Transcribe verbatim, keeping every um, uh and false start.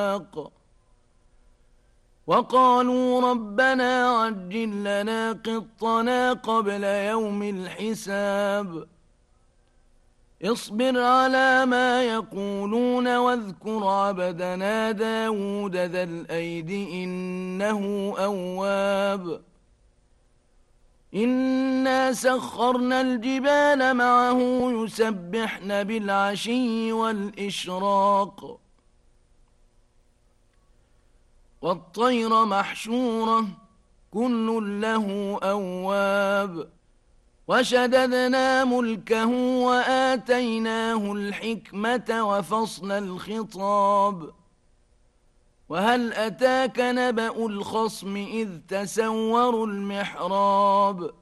وقالوا ربنا عجل لنا قطنا قبل يوم الحساب اصبر على ما يقولون واذكر عبدنا داود ذا الأيد إنه أواب إنا سخرنا الجبال معه يسبحن بالعشي والإشراق والطير محشورة كل له أواب وشددنا ملكه وآتيناه الحكمة وفصل الخطاب وهل أتاك نبأ الخصم إذ تسوروا المحراب